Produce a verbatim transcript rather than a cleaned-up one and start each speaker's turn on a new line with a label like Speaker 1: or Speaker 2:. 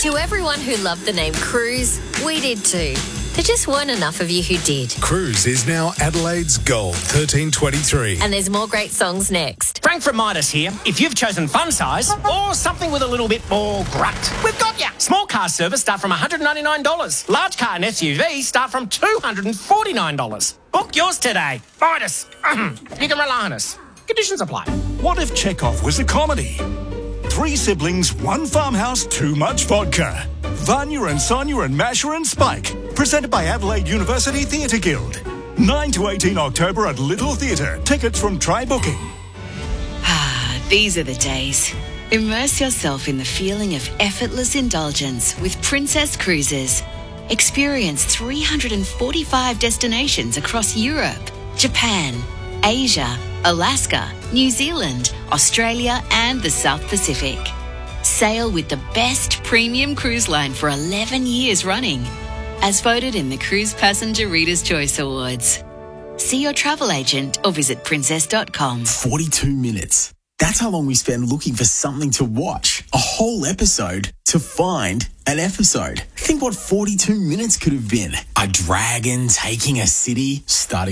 Speaker 1: To everyone who loved the name Cruise, we did too. There just weren't enough of you who did.
Speaker 2: Cruise is now Adelaide's Gold thirteen twenty-three.
Speaker 1: And there's more great songs next.
Speaker 3: Frank from Midas here. If you've chosen fun size or something with a little bit more grunt, we've got ya. Small car service start from one hundred ninety-nine dollars. Large car and S U V start from two hundred forty-nine dollars. Book yours today. Midas. You can rely on us. Conditions apply.
Speaker 4: What if Chekhov was a comedy? Three siblings, one farmhouse, too much vodka. Vanya and Sonia and Masha and Spike. Presented by Adelaide University Theatre Guild. nine to eighteen October at Little Theatre. Tickets from Try Booking.
Speaker 5: Ah, these are the days. Immerse yourself in the feeling of effortless indulgence with Princess Cruises. Experience three hundred forty-five destinations across Europe, Japan, Asia, Alaska, New Zealand, Australia and the South Pacific. Sail with the best premium cruise line for eleven years running, as voted in the Cruise Passenger Reader's Choice Awards. See your travel agent or visit princess dot com.
Speaker 6: forty-two minutes. That's how long we spend looking for something to watch. A whole episode to find an episode. Think what forty-two minutes could have been. A dragon taking a city, starting